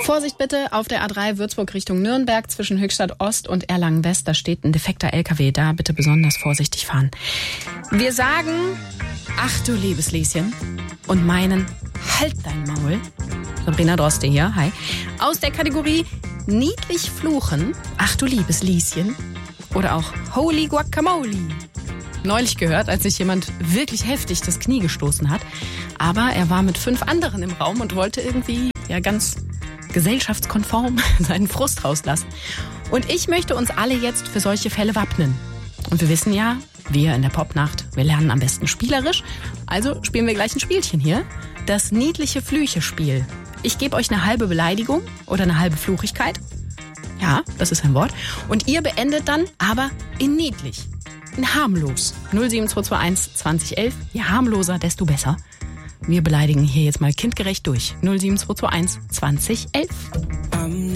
Vorsicht bitte, auf der A3 Würzburg Richtung Nürnberg zwischen Höchstadt Ost und Erlangen West, da steht ein defekter LKW, da bitte besonders vorsichtig fahren. Wir sagen, ach du liebes Lieschen, und meinen, halt dein Maul. Sabrina Droste hier, hi. Aus der Kategorie niedlich fluchen, ach du liebes Lieschen, oder auch Holy Guacamole. Neulich gehört, als sich jemand wirklich heftig das Knie gestoßen hat. Aber er war mit 5 anderen im Raum und wollte irgendwie ganz gesellschaftskonform seinen Frust rauslassen. Und ich möchte uns alle jetzt für solche Fälle wappnen. Und wir wissen ja, wir in der Popnacht, wir lernen am besten spielerisch. Also spielen wir gleich ein Spielchen hier. Das niedliche Flüche-Spiel. Ich gebe euch eine halbe Beleidigung oder eine halbe Fluchigkeit. Ja, das ist ein Wort. Und ihr beendet dann aber in niedlich. In harmlos. 07221 2011. Je harmloser, desto besser. Wir beleidigen hier jetzt mal kindgerecht durch. 07221 2011.